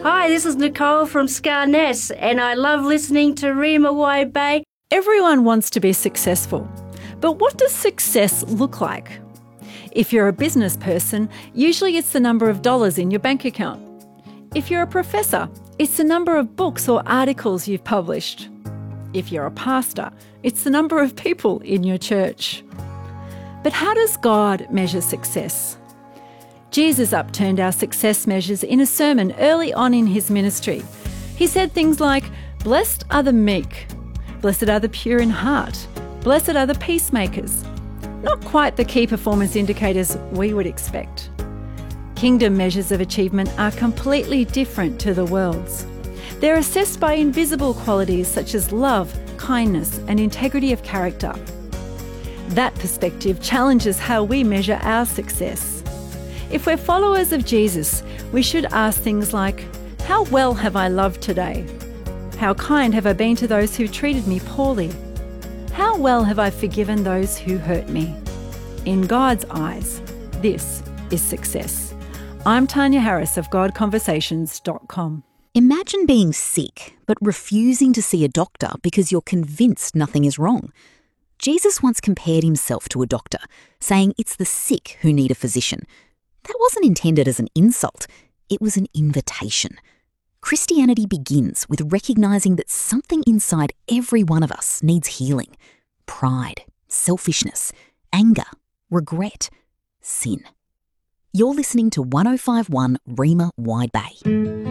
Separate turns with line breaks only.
Hi, this is Nicole from Scarness, and I love listening to Rima Wide Bay.
Everyone wants to be successful, but what does success look like? If you're a business person, usually it's the number of dollars in your bank account. If you're a professor, it's the number of books or articles you've published. If you're a pastor, it's the number of people in your church. But how does God measure success? Jesus upturned our success measures in a sermon early on in his ministry. He said things like, "Blessed are the meek, blessed are the pure in heart, blessed are the peacemakers." Not quite the key performance indicators we would expect. Kingdom measures of achievement are completely different to the world's. They're assessed by invisible qualities such as love, kindness, and integrity of character. That perspective challenges how we measure our success. If we're followers of Jesus, we should ask things like, how well have I loved today? How kind have I been to those who treated me poorly? How well have I forgiven those who hurt me? In God's eyes, this is success. I'm Tanya Harris of GodConversations.com.
Imagine being sick, but refusing to see a doctor because you're convinced nothing is wrong. Jesus once compared himself to a doctor, saying it's the sick who need a physician. That wasn't intended as an insult, it was an invitation. Christianity begins with recognising that something inside every one of us needs healing. Pride, selfishness, anger, regret, sin. You're listening to 105.1 Rima Wide Bay.